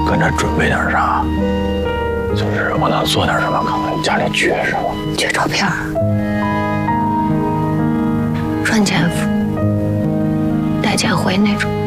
跟着准备点啥？就是我能做点什么？看看家里缺什么？ 缺照片，赚钱付，带钱回那种。